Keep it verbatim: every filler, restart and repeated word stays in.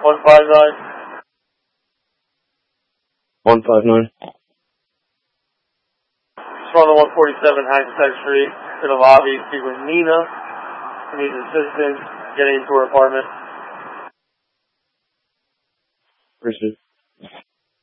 one five nine. one five nine. From the one forty-seven Hackensack Street to the lobby, speak with Nina. She needs assistance getting into her apartment. Appreciate it.